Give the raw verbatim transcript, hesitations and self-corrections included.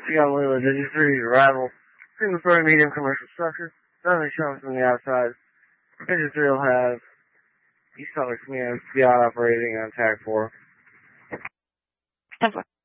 We got Lula Digit three's arrival. Single story medium commercial structure. Nothing shown from the outside. Digit three will have East Salt Lake Community Yacht operating on Tag four. ten four.